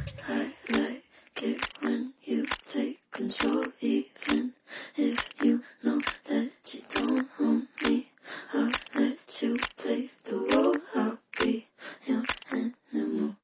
I like it when you take control, even